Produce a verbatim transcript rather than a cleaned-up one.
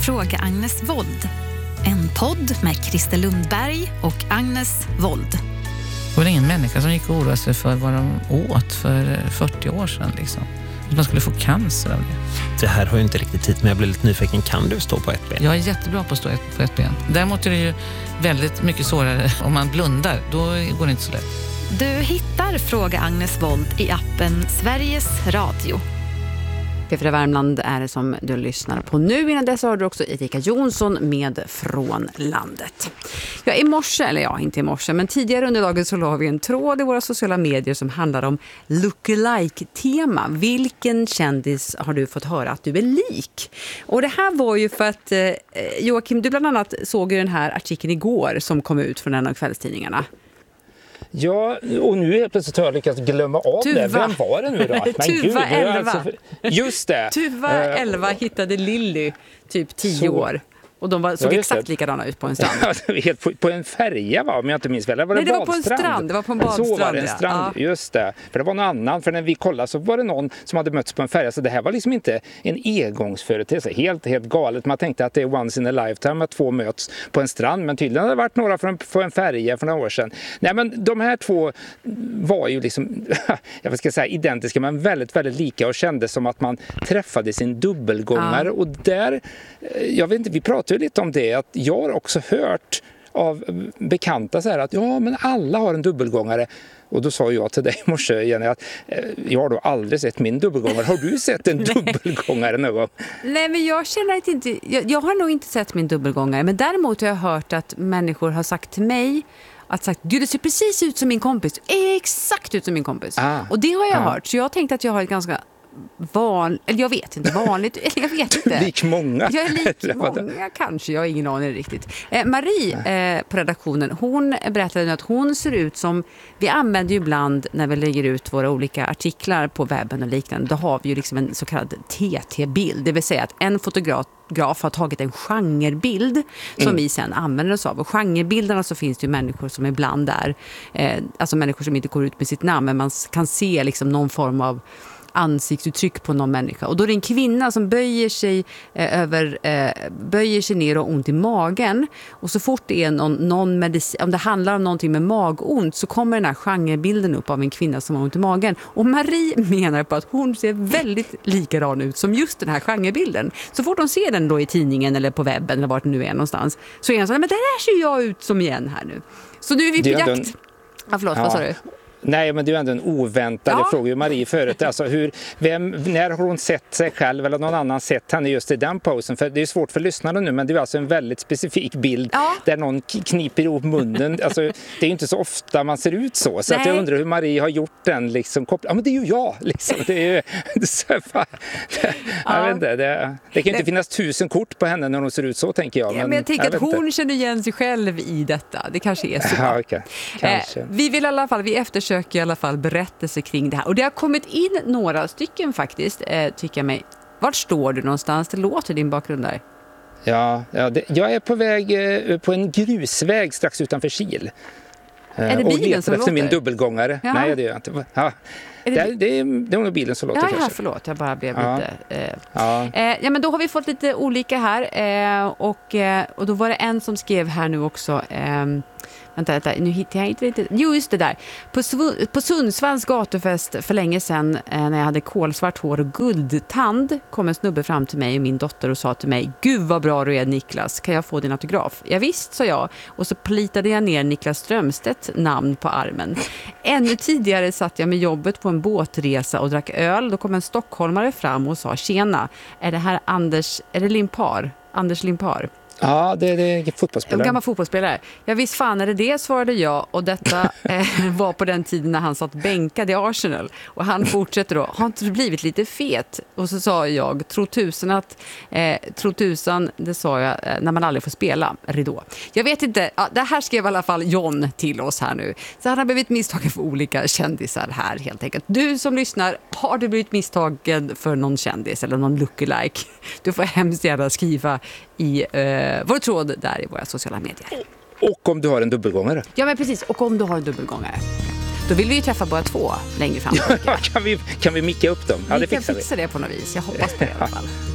Fråga Agnes Wold. En podd med Christer Lundberg och Agnes Wold. Det var ingen människa som gick och oroade sig för vad de åt för fyrtio år sedan. Liksom. Att man skulle få cancer av det. Det här har ju inte riktigt tid, men jag blir lite nyfiken. Kan du stå på ett ben? Jag är jättebra på att stå på ett ben. Däremot är det ju väldigt mycket svårare om man blundar. Då går det inte så lätt. Du hittar Fråga Agnes Wold i appen Sveriges Radio. P fyra Värmland är det som du lyssnar på nu. Innan dess har du också Erika Jonsson med Från landet. Ja, i morse, eller ja, inte i morse, men tidigare under dagen så la vi en tråd i våra sociala medier som handlar om lookalike-tema. Vilken kändis har du fått höra att du är lik? Och det här var ju för att eh, Joakim, du bland annat såg ju den här artikeln igår som kom ut från en av kvällstidningarna. Ja, och nu är plötsligt har jag lyckats glömma av Tuva. det. Vem var det nu då? Men Tuva Gud, elva. Alltså, just det. Tuva Uh, elva hittade Lilly typ tio så. år. Och de var, såg Ja, exakt det. likadana ut på en strand. Helt på, på en färja, va? Om jag inte minns väl. Eller var det Nej, det var på en badstrand? strand. Det var på en badstrand. Så var det en ja. strand, Ja. just det. För det var någon annan. För när vi kollade så var det någon som hade mötts på en färja. Så det här var liksom inte en engångsföreteelse. Helt, helt galet. Man tänkte att det är once in a lifetime att två möts på en strand. Men tydligen hade det varit några från, på en färja för några år sedan. Nej, men de här två var ju liksom, jag ska säga identiska, men väldigt, väldigt lika. Och kändes som att man träffade sin dubbelgångare. Ja. Och där, jag vet inte, vi pratade ju lite om det. Att jag har också hört av bekanta så här att ja, men alla har en dubbelgångare. Och då sa jag till dig i morse, Jenny, att eh, jag har då aldrig sett min dubbelgångare. Har du sett en dubbelgångare någon gång? Nej, men jag känner att inte, jag, jag har nog inte sett min dubbelgångare. Men däremot har jag hört att människor har sagt till mig att sagt, du, det ser precis ut som min kompis. Exakt ut som min kompis. Ah, och det har jag ah. hört. Så jag tänkte att jag har ett ganska van, eller jag vet inte, vanligt, eller jag vet inte. Lik många. Jag är lik många kanske, jag har ingen aning riktigt. Eh, Marie eh, på redaktionen, hon berättade nu att hon ser ut som, vi använder ju ibland när vi lägger ut våra olika artiklar på webben och liknande, då har vi ju liksom en så kallad T T-bild, det vill säga att en fotograf Graf har tagit en genrebild som mm. vi sen använder oss av. Och genrebilderna så finns det ju människor som ibland är, eh, alltså människor som inte går ut med sitt namn, men man kan se liksom någon form av ansiktsuttryck på någon människa. Och då är det en kvinna som böjer sig eh, över eh, böjer sig ner och ont i magen. Och så fort det är någon, någon medicin, om det handlar om någonting med magont, så kommer den här genrebilden upp av en kvinna som har ont i magen. Och Marie menar på att hon ser väldigt likadan ut som just den här genrebilden. Så fort hon ser den då i tidningen eller på webben eller vart det nu är någonstans, så är hon så, men det där ser jag ut som igen här nu. Så nu är vi på jakt. En... Ja, förlåt, ja. Vad sa du? Nej, men det är ju ändå en oväntad ja. fråga ju Marie förut. Alltså hur, vem, när har hon sett sig själv eller någon annan sett henne just i den posen? För det är svårt för lyssnarna nu, men det är alltså en väldigt specifik bild ja. där någon kniper ihop munnen. Alltså, det är ju inte så ofta man ser ut så. Så att jag undrar hur Marie har gjort den liksom. Ja, men det är ju jag liksom. Det är ju, det, det, ja. jag vet inte, det, det kan ju inte finnas tusen kort på henne när hon ser ut så, tänker jag. Men, ja, men jag tänker jag att hon inte. känner igen sig själv i detta. Det kanske är så. Ja, okay. Kanske. Eh, vi vill i alla fall, vi eftersöker i alla fall berättelser kring det här. Och det har kommit in några stycken faktiskt, eh, tycker jag mig. Vart står du någonstans? Det låter din bakgrund där. Ja, ja det, jag är på väg eh, på en grusväg strax utanför Kil. Eh, är det bilen och letar som efter låter? Min dubbelgångare. Jaha. Nej, det gör jag inte. Ja. Är det, det, är, det, är, det är nog bilen som låter ja, kanske. Ja, förlåt. Jag bara blev ja. lite... Eh. Ja. Eh, ja, men då har vi fått lite olika här. Eh, och, eh, och då var det en som skrev här nu också... Eh, Vänta, vänta, nu hittar jag inte riktigt. Jo, just det där. På, Sv- på Sundsvalls gatufest för länge sedan eh, när jag hade kolsvart hår och guldtand kom en snubbe fram till mig och min dotter och sa till mig: Gud vad bra du är, Niklas. Kan jag få din autograf? Ja, visst, sa jag. Och så plitade jag ner Niklas Strömstedt namn på armen. Ännu tidigare satt jag med jobbet på en båtresa och drack öl. Då kom en stockholmare fram och sa: Tjena, är det här Anders, är det Limpar? Anders Limpar? Ja, det, det är fotbollsspelare. En gammal fotbollsspelare. Ja, visst fan är det det, svarade jag. Och detta eh, var på den tiden när han satt bänkad i Arsenal. Och han fortsätter då: har inte du blivit lite fet? Och så sa jag: tro tusen att eh, tro tusan, det sa jag eh, när man aldrig får spela ridå. Jag vet inte, ja, det här skrev i alla fall John till oss här nu. Så han har blivit misstagen för olika kändisar här helt enkelt. Du som lyssnar, har du blivit misstagen för någon kändis eller någon lookalike? Du får hemskt gärna skriva i eh, vår tråd där i våra sociala medier. Och om du har en dubbelgångare. Ja, men precis. Och om du har en dubbelgångare. Då vill vi ju träffa båda två längre fram. Ja, kan vi, kan vi micka upp dem? Ja, det vi kan fixar vi. fixa det på något vis. Jag hoppas på det i alla fall.